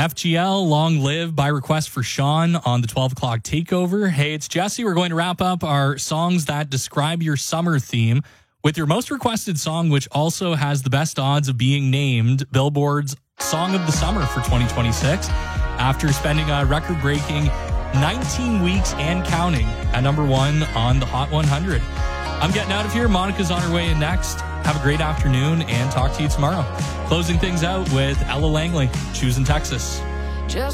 FGL, Long Live by request for Sean on the 12 o'clock takeover. Hey, it's Jesse. We're going to wrap up our songs that describe your summer theme with your most requested song, which also has the best odds of being named Billboard's Song of the Summer for 2026 after spending a record-breaking 19 weeks and counting at number 1 on the Hot 100. I'm getting out of here. Monica's on her way in next. Have a great afternoon and talk to you tomorrow. Closing things out with Ella Langley, Choosing Texas.